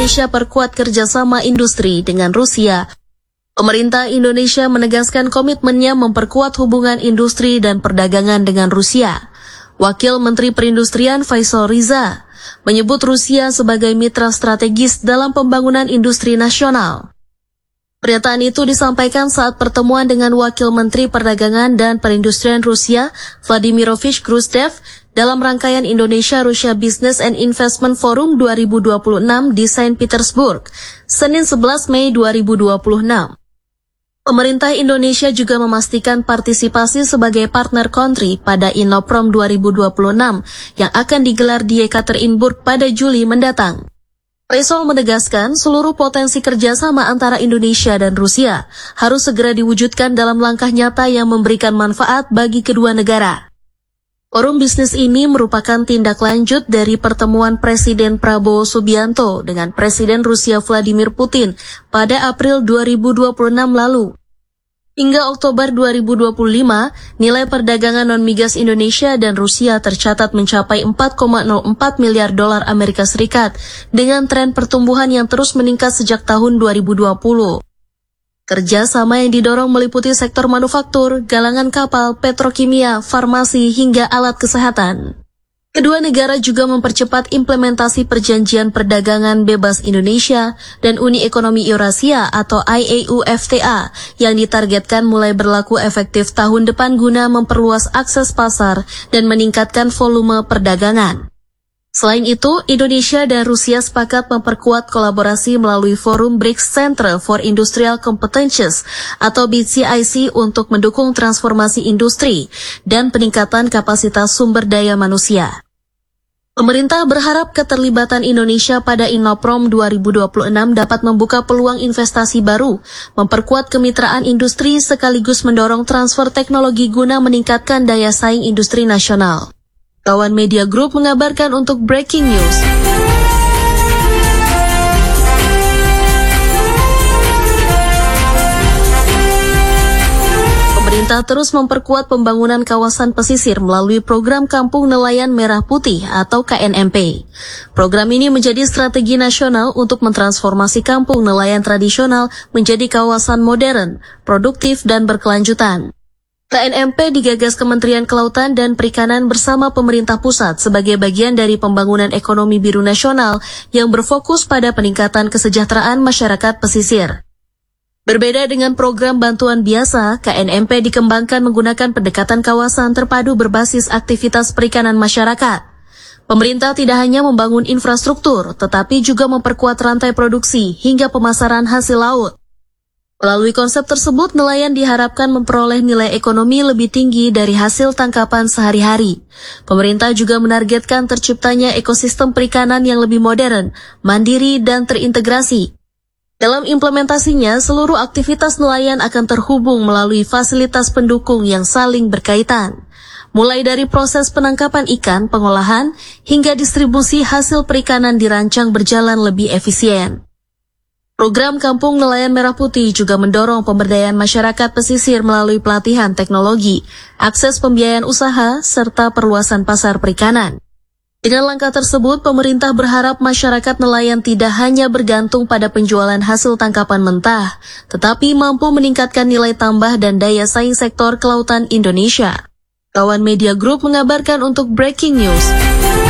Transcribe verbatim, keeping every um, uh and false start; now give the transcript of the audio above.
Indonesia perkuat kerjasama industri dengan Rusia. Pemerintah Indonesia menegaskan komitmennya memperkuat hubungan industri dan perdagangan dengan Rusia. Wakil Menteri Perindustrian Faisal Riza menyebut Rusia sebagai mitra strategis dalam pembangunan industri nasional. Pernyataan itu disampaikan saat pertemuan dengan Wakil Menteri Perdagangan dan Perindustrian Rusia, Vladimirovich Gruzdev, dalam rangkaian Indonesia-Rusia Business and Investment Forum dua ribu dua puluh enam di Saint Petersburg, Senin sebelas Mei dua ribu dua puluh enam. Pemerintah Indonesia juga memastikan partisipasi sebagai partner country pada Innoprom dua ribu dua puluh enam yang akan digelar di Yekaterinburg pada Juli mendatang. Faisal menegaskan seluruh potensi kerjasama antara Indonesia dan Rusia harus segera diwujudkan dalam langkah nyata yang memberikan manfaat bagi kedua negara. Forum bisnis ini merupakan tindak lanjut dari pertemuan Presiden Prabowo Subianto dengan Presiden Rusia Vladimir Putin pada April dua ribu dua puluh enam lalu. Hingga Oktober dua ribu dua puluh lima, nilai perdagangan non-migas Indonesia dan Rusia tercatat mencapai empat koma nol empat miliar dolar Amerika Serikat dengan tren pertumbuhan yang terus meningkat sejak tahun dua ribu dua puluh. Kerjasama yang didorong meliputi sektor manufaktur, galangan kapal, petrokimia, farmasi, hingga alat kesehatan. Kedua negara juga mempercepat implementasi Perjanjian Perdagangan Bebas Indonesia dan Uni Ekonomi Eurasia atau I A U F T A yang ditargetkan mulai berlaku efektif tahun depan guna memperluas akses pasar dan meningkatkan volume perdagangan. Selain itu, Indonesia dan Rusia sepakat memperkuat kolaborasi melalui Forum B R I C S Center for Industrial Competences atau B C I C untuk mendukung transformasi industri dan peningkatan kapasitas sumber daya manusia. Pemerintah berharap keterlibatan Indonesia pada Innoprom dua ribu dua puluh enam dapat membuka peluang investasi baru, memperkuat kemitraan industri sekaligus mendorong transfer teknologi guna meningkatkan daya saing industri nasional. Kawan Media Group mengabarkan untuk Breaking News. Pemerintah terus memperkuat pembangunan kawasan pesisir melalui program Kampung Nelayan Merah Putih atau K N M P. Program ini menjadi strategi nasional untuk mentransformasi kampung nelayan tradisional menjadi kawasan modern, produktif, dan berkelanjutan. K N M P digagas Kementerian Kelautan dan Perikanan bersama pemerintah pusat sebagai bagian dari pembangunan ekonomi biru nasional yang berfokus pada peningkatan kesejahteraan masyarakat pesisir. Berbeda dengan program bantuan biasa, K N M P dikembangkan menggunakan pendekatan kawasan terpadu berbasis aktivitas perikanan masyarakat. Pemerintah tidak hanya membangun infrastruktur, tetapi juga memperkuat rantai produksi hingga pemasaran hasil laut. Melalui konsep tersebut, nelayan diharapkan memperoleh nilai ekonomi lebih tinggi dari hasil tangkapan sehari-hari. Pemerintah juga menargetkan terciptanya ekosistem perikanan yang lebih modern, mandiri, dan terintegrasi. Dalam implementasinya, seluruh aktivitas nelayan akan terhubung melalui fasilitas pendukung yang saling berkaitan. Mulai dari proses penangkapan ikan, pengolahan, hingga distribusi hasil perikanan dirancang berjalan lebih efisien. Program Kampung Nelayan Merah Putih juga mendorong pemberdayaan masyarakat pesisir melalui pelatihan teknologi, akses pembiayaan usaha, serta perluasan pasar perikanan. Dengan langkah tersebut, pemerintah berharap masyarakat nelayan tidak hanya bergantung pada penjualan hasil tangkapan mentah, tetapi mampu meningkatkan nilai tambah dan daya saing sektor kelautan Indonesia. Kawan Media Group mengabarkan untuk Breaking News.